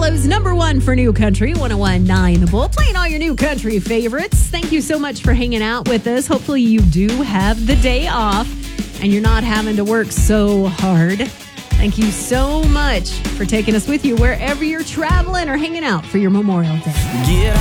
Monticello's number one for new country, 101.9 The Bull, playing all your new country favorites. Thank you so much for hanging out with us. Hopefully you do have the day off and you're not having to work so hard. Thank you so much for taking us with you wherever you're traveling or hanging out for your Memorial Day. Get